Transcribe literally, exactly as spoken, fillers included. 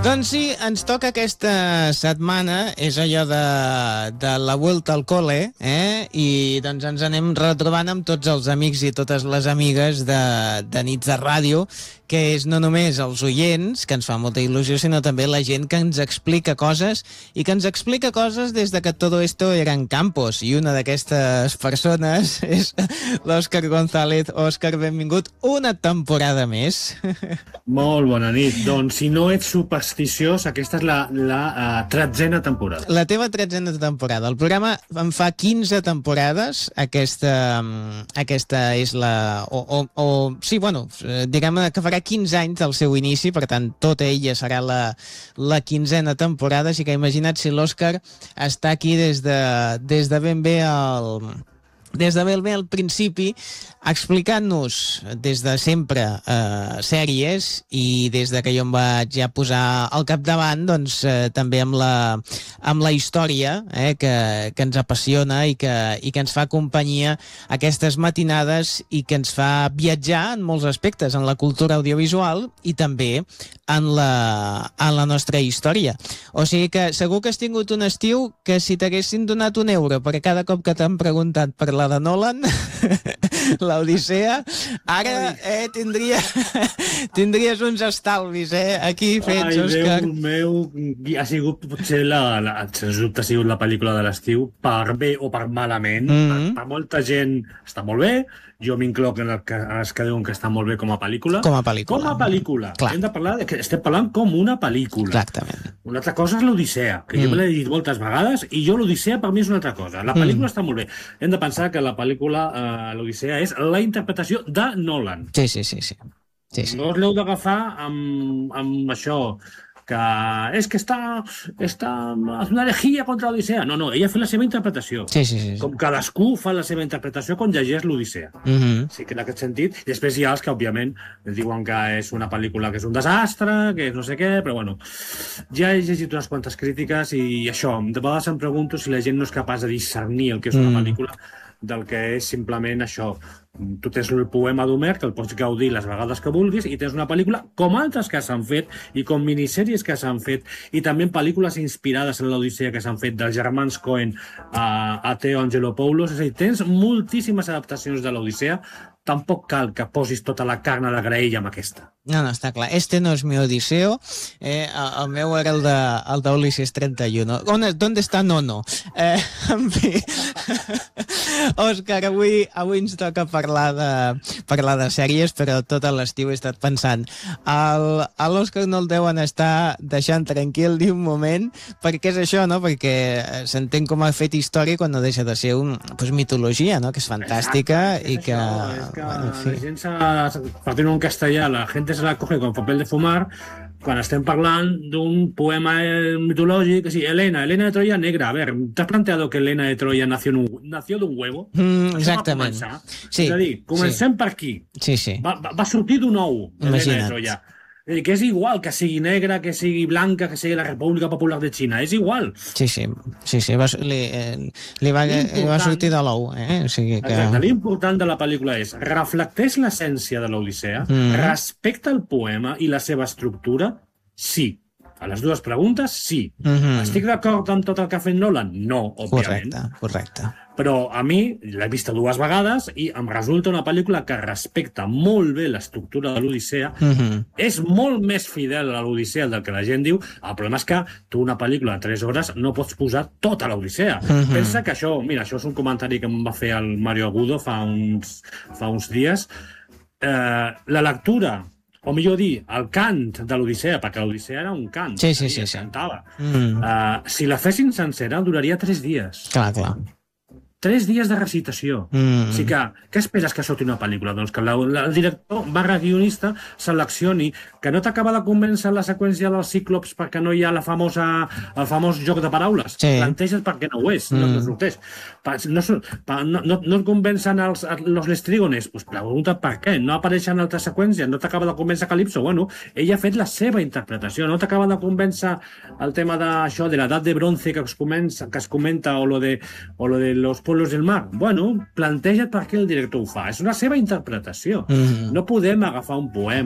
Doncs sí, ens toca aquesta setmana, és allò de, de la vuelta al cole, eh? I doncs ens anem retrobant amb tots els amics i totes les amigues de, de Nits de Ràdio, que és no només els oients, que ens fa molta il·lusió, sinó també la gent que ens explica coses, i que ens explica coses des de que todo esto era en campos, i una d'aquestes persones és l'Òscar González. Òscar, benvingut una temporada més. Molt bona nit. Doncs si no ets supersticiós, aquesta és la, la uh, tretzena temporada. La teva tretzena temporada. El programa en fa quinze temporades. Aquesta, aquesta és la... O, o, o sí, bueno, diguem que farà quinze anys del seu inici, per tant, tota ella serà la, la quinzena temporada, així que imagina't si l'Òscar està aquí des de, des de ben bé el... des de ben bé al principi, explicant-nos des de sempre eh, sèries, i des de que jo em vaig ja posar al capdavant, doncs eh, també amb la, amb la història eh, que, que ens apassiona i que, i que ens fa companyia aquestes matinades i que ens fa viatjar en molts aspectes, en la cultura audiovisual i també en la, en la nostra història. O sigui que segur que has tingut un estiu que si t'haguessin donat un euro per cada cop que t'han preguntat per la de Nolan, l'Odissea, ara eh, tindria, tindries uns estalvis eh, aquí fets, Ai, Òscar. Déu meu, ha sigut potser la, la, sens dubte ha sigut la pel·lícula de l'estiu, per bé o per malament. Mm-hmm. per, per molta gent està molt bé, jo m'incloc en el que, els que diuen que està molt bé com a pel·lícula. Com a pel·lícula. Com a pel·lícula. Clar. Hem de parlar de que estem parlant com una pel·lícula. Exactament. Una altra cosa és l'Odissea, que mm. jo me l'he dit moltes vegades, i jo l'Odissea per mi és una altra cosa. La pel·lícula mm. està molt bé. Hem de pensar que la pel·lícula, eh, l'Odissea, és la interpretació de Nolan. Sí, sí, sí. sí. sí, sí. No us l'heu d'agafar amb, amb això, que és que està, està una herejia contra l'Odissea. No, no, ella fa la seva interpretació. Sí, sí, sí, sí. Com cadascú fa la seva interpretació quan llegeix l'Odissea. Mm-hmm. Sí que en aquest sentit. I després hi ha els que, òbviament, diuen que és una pel·lícula que és un desastre, que és no sé què, però bueno, ja he llegit unes quantes crítiques i això, de vegades em pregunto si la gent no és capaç de discernir el que és una mm. pel·lícula del que és simplement això. Tu tens el poema d'Homer, que el pots gaudir les vegades que vulguis, i tens una pel·lícula com altres que s'han fet, i com minissèries que s'han fet, i també pel·lícules inspirades en l'Odissea que s'han fet dels germans Coen a, a Theo Angelopoulos. És a dir, tens moltíssimes adaptacions de l'Odissea, tampoc cal que posis tota la carn a la graella amb aquesta. No, no, està clar. Este no és mi Odisseo. Eh, el meu era el de, el de Ulises trenta y uno. On, ¿Dónde està Nono? Eh, en fi. Òscar, avui, avui ens toca parlar de, parlar de sèries, però tot l'estiu he estat pensant. El, a l'Òscar no el deuen estar deixant tranquil ni un moment, perquè és això, no? Perquè s'entén com ha fet història quan no deixa de ser un, pues, mitologia, no? Que és fantàstica. Exacte, i que... Això, és que bueno, sí. La gent s'ha... Partint en castellà, la gent se la coge con papel de fumar quan estem parlant d'un poema mitològic, sí, Helena, Helena de Troya negra. A ver, ¿te has planteado que Helena de Troya nació d'un nació d'un huevo? Mm, exactament. Sí, és a dir, comencem sí. per aquí. Sí, sí. Va, va, va sortir d'un ou, Helena Imagina't. de Troya. És dir, que és igual que sigui negra, que sigui blanca, que sigui la República Popular de Xina. És igual. Sí, sí. sí, sí. Va, li, eh, li, va, li va sortir de l'ou. Eh? O sigui que... Exacte. L'important de la pel·lícula és reflecteix l'essència de l'Odissea, mm. respecta el poema i la seva estructura? Sí. A les dues preguntes, sí. Mm-hmm. Estic d'acord amb tot el que ha fet Nolan? No, òbviament. Correcte, correcte. Però a mi l'he vista dues vegades i em resulta una pel·lícula que respecta molt bé l'estructura de l'Odissea, mm-hmm. és molt més fidel a l'Odissea del que la gent diu. El problema és que tu una pel·lícula de tres hores no pots posar tota l'Odissea. Mm-hmm. Pensa que això, mira, això és un comentari que em va fer el Mario Agudo fa uns, fa uns dies. Eh, la lectura, o millor dir, el cant de l'Odissea, perquè l'Odissea era un cant. Sí, sí, sí. sí. Cantava. Mm. Uh, si la fessin sencera, duraria tres dies. Clar, clar. Tres dies de recitació. Mm. O sigui que, què esperes que surti una pel·lícula? Doncs que la, la, el director barra guionista seleccioni, que no t'acaba de convèncer la seqüència dels cíclops perquè no hi ha la famosa, el famós joc de paraules. Sí. Planteja't perquè no ho és, mm. no, no sorteix. No, no, no, no et convencen els, els lestrígones? Pues pregunta per què. No apareixen altres seqüències? No t'acaba de convèncer Calipso? Bueno, ella ha fet la seva interpretació. No t'acaba de convèncer el tema d'això, de l'edat de bronze que es, comença, que es comenta, o lo de, o lo de los pueblos del mar. Bueno, planteja't per què el director ho fa. És una seva interpretació. Mm-hmm. No podem agafar un poema